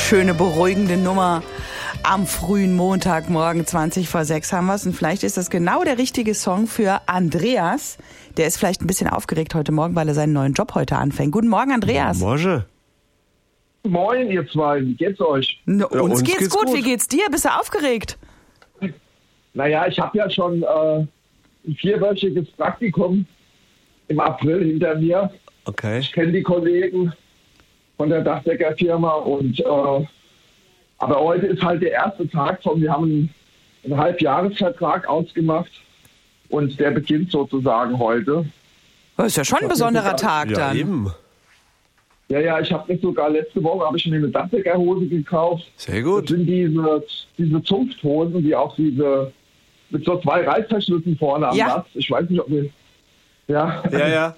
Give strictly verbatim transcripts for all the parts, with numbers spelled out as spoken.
schöne, beruhigende Nummer. Am frühen Montagmorgen, zwanzig vor sechs haben wir es. Und vielleicht ist das genau der richtige Song für Andreas. Der ist vielleicht ein bisschen aufgeregt heute Morgen, weil er seinen neuen Job heute anfängt. Guten Morgen, Andreas. Morgen. Moin, ihr zwei. Wie geht's euch? Na, uns, Ja, uns geht's, geht's gut. gut. Wie geht's dir? Bist du aufgeregt? Naja, ich habe ja schon äh, ein vierwöchiges Praktikum im April hinter mir. Okay. Ich kenne die Kollegen von der Dachdeckerfirma und äh, aber heute ist halt der erste Tag von, wir haben einen, einen Halbjahresvertrag ausgemacht und der beginnt sozusagen heute. Das ist ja schon ein besonderer Tag Ja, dann. eben. Ja, ja, ich habe mir sogar letzte Woche habe ich mir eine Dachdeckerhose gekauft. Sehr Das gut. sind diese, diese Zunfthosen, die auch diese mit so zwei Reißverschlüssen vorne am Ja. Latz. Ich weiß nicht, ob wir... Ja, Ja, ja.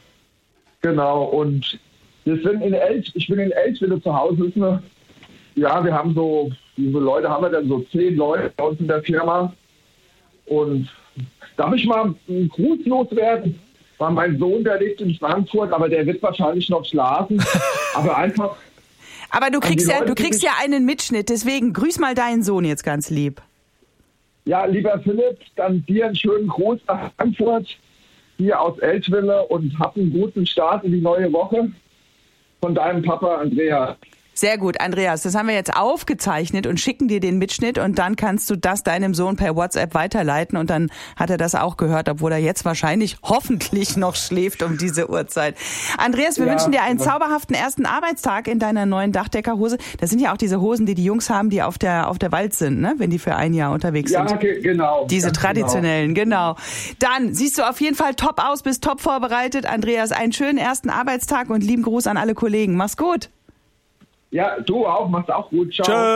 genau. Und wir sind in Elch, ich bin in Elchwille zu Hause. Ist eine, ja, wir haben so, wie viele Leute haben wir denn? So zehn Leute bei uns in der Firma. Und darf ich mal einen Gruß loswerden? War mein Sohn, der lebt in Frankfurt, aber der wird wahrscheinlich noch schlafen. Aber einfach... Aber du kriegst, die ja, Leute, du die kriegst mich- ja einen Mitschnitt. Deswegen grüß mal deinen Sohn jetzt ganz lieb. Ja, lieber Philipp, dann dir einen schönen Gruß nach Frankfurt, hier aus Elchwille und hab einen guten Start in die neue Woche von deinem Papa Andreas. Sehr gut, Andreas. Das haben wir jetzt aufgezeichnet und schicken dir den Mitschnitt und dann kannst du das deinem Sohn per WhatsApp weiterleiten und dann hat er das auch gehört, obwohl er jetzt wahrscheinlich hoffentlich noch schläft um diese Uhrzeit. Andreas, wir Ja, wünschen dir einen aber- zauberhaften ersten Arbeitstag in deiner neuen Dachdeckerhose. Das sind ja auch diese Hosen, die die Jungs haben, die auf der auf der Wald sind, ne? Wenn die für ein Jahr unterwegs Ja, sind. ge- genau. Diese ganz traditionellen, genau. Dann siehst du auf jeden Fall top aus, bist top vorbereitet. Andreas, einen schönen ersten Arbeitstag und lieben Gruß an alle Kollegen. Mach's gut. Genau. Ja, du auch, mach's auch gut. Ciao. Tschö.